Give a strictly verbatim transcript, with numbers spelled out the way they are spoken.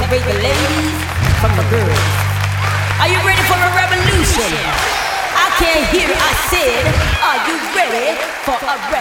separate the ladies from the girls. Are you ready for a revolution? I can't hear, I said, are you ready for a revolution?